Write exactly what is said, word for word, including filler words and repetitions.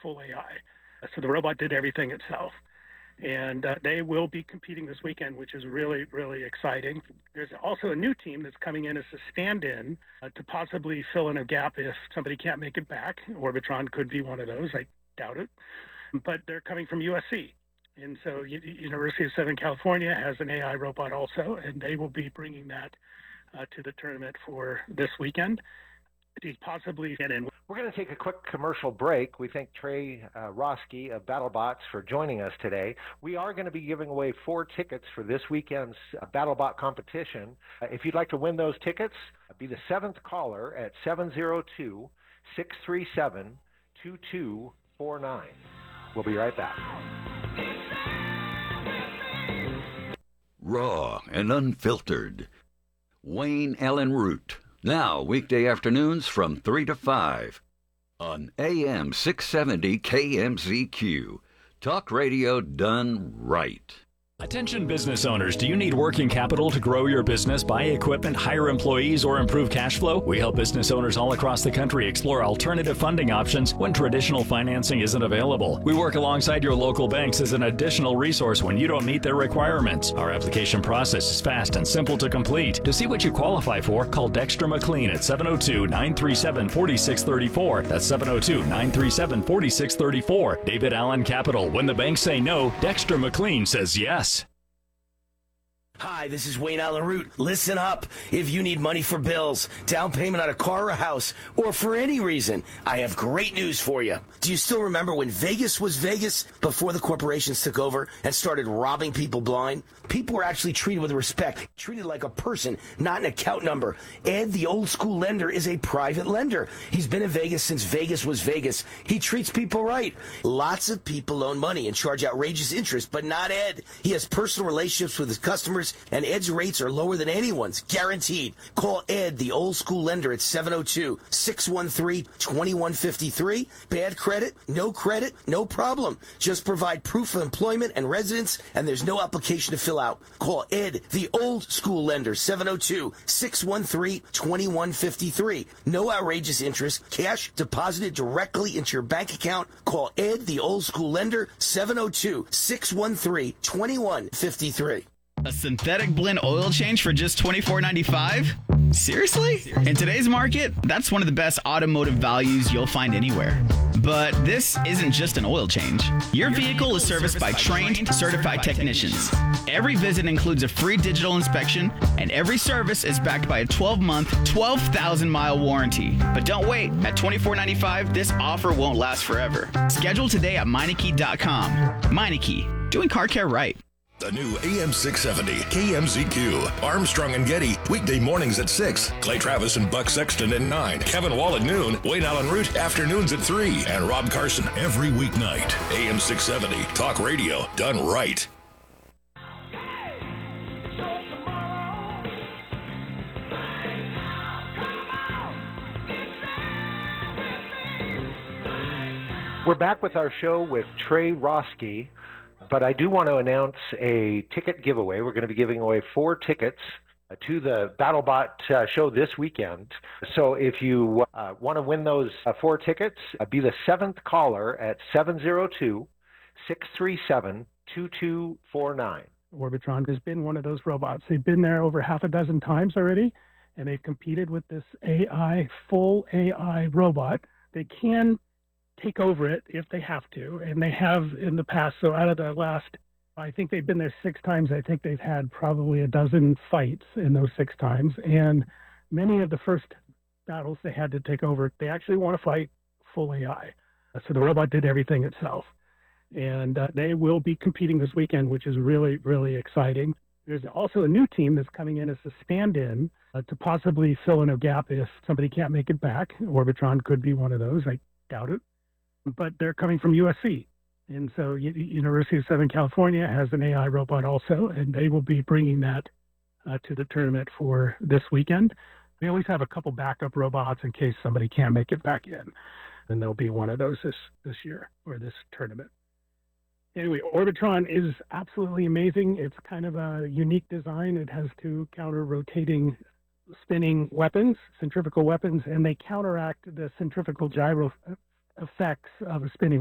full A I. So the robot did everything itself. And uh, they will be competing this weekend, which is really, really exciting. There's also a new team that's coming in as a stand-in uh, to possibly fill in a gap if somebody can't make it back. Orbitron could be one of those. I doubt it. But they're coming from U S C. And so U- University of Southern California has an A I robot also, and they will be bringing that uh, to the tournament for this weekend to possibly get in. We're going to take a quick commercial break. We thank Trey uh, Roski of BattleBots for joining us today. We are going to be giving away four tickets for this weekend's uh, BattleBot competition. Uh, if you'd like to win those tickets, uh, be the seventh caller at seven zero two, six three seven, two two four nine. We'll be right back. Raw and unfiltered. Wayne Allen Root. Now, weekday afternoons from three to five on A M six seventy K M Z Q. Talk radio done right. Attention business owners, do you need working capital to grow your business, buy equipment, hire employees, or improve cash flow? We help business owners all across the country explore alternative funding options when traditional financing isn't available. We work alongside your local banks as an additional resource when you don't meet their requirements. Our application process is fast and simple to complete. To see what you qualify for, call Dexter McLean at seven oh two, nine three seven, four six three four. That's seven oh two, nine three seven, four six three four. David Allen Capital. When the banks say no, Dexter McLean says yes. Hi, this is Wayne Allen Root. Listen up. If you need money for bills, down payment on a car or a house, or for any reason, I have great news for you. Do you still remember when Vegas was Vegas before the corporations took over and started robbing people blind? People were actually treated with respect, treated like a person, not an account number. Ed, the old school lender, is a private lender. He's been in Vegas since Vegas was Vegas. He treats people right. Lots of people loan money and charge outrageous interest, but not Ed. He has personal relationships with his customers, and Ed's rates are lower than anyone's, guaranteed. Call Ed, the old school lender, at seven oh two, six one three, two one five three. Bad credit? No credit? No problem. Just provide proof of employment and residence, and there's no application to fill out. Call Ed, the old school lender, seven oh two, six one three, two one five three. No outrageous interest. Cash deposited directly into your bank account. Call Ed, the old school lender, seven oh two, six one three, two one five three. A synthetic blend oil change for just twenty-four ninety-five? Seriously? In today's market, that's one of the best automotive values you'll find anywhere. But this isn't just an oil change. Your vehicle is serviced by trained, certified technicians. Every visit includes a free digital inspection, and every service is backed by a twelve-month, twelve thousand mile warranty. But don't wait. At twenty-four ninety-five, this offer won't last forever. Schedule today at Meineke dot com. Meineke, doing car care right. The new A M six seventy K M Z Q. Armstrong and Getty, weekday mornings at six. Clay Travis and Buck Sexton at nine. Kevin Wall at noon. Wayne Allen Root, afternoons at three. And Rob Carson every weeknight. A M six seventy, talk radio done right. We're back with our show with Trey Roski. But I do want to announce a ticket giveaway. We're going to be giving away four tickets to the BattleBot uh, show this weekend. So if you uh, want to win those uh, four tickets, uh, be the seventh caller at seven zero two, six three seven, two two four nine. Orbitron has been one of those robots. They've been there over half a dozen times already, and they've competed with this A I, full A I robot. They can take over it if they have to, and they have in the past. So out of the last, I think they've been there six times. I think they've had probably a dozen fights in those six times, and many of the first battles they had to take over, they actually want to fight full A I. So the robot did everything itself, and uh, they will be competing this weekend, which is really, really exciting. There's also a new team that's coming in as a stand-in uh, to possibly fill in a gap if somebody can't make it back. Orbitron could be one of those. I doubt it. But they're coming from U S C. And so U- University of Southern California has an A I robot also, and they will be bringing that uh, to the tournament for this weekend. They always have a couple backup robots in case somebody can't make it back in. And there'll be one of those this, this year or this tournament. Anyway, Orbitron is absolutely amazing. It's kind of a unique design. It has two counter-rotating spinning weapons, centrifugal weapons, and they counteract the centrifugal gyro effects of a spinning